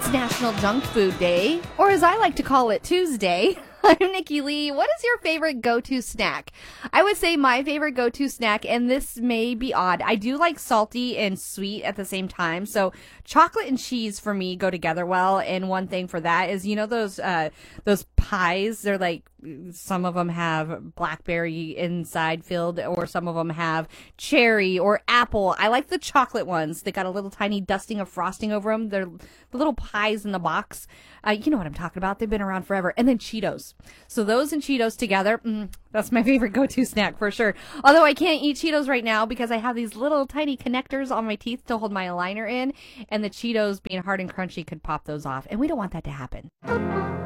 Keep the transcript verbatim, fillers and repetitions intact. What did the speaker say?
It's National Junk Food Day, or as I like to call it, Tuesday. I'm Nikki Lee. What is your favorite go-to snack? I would say my favorite go-to snack, and this may be odd, I do like salty and sweet at the same time. So chocolate and cheese for me go together well. And one thing for that is, you know, those uh, those pies, they're like, some of them have blackberry inside filled, or some of them have cherry or apple. I like the chocolate ones. They got a little tiny dusting of frosting over them. They're the little pies in the box. Uh, you know what I'm talking about. They've been around forever. And then Cheetos. So those and Cheetos together, mm, that's my favorite go-to snack for sure. Although I can't eat Cheetos right now because I have these little tiny connectors on my teeth to hold my aligner in. And the Cheetos being hard and crunchy could pop those off. And we don't want that to happen.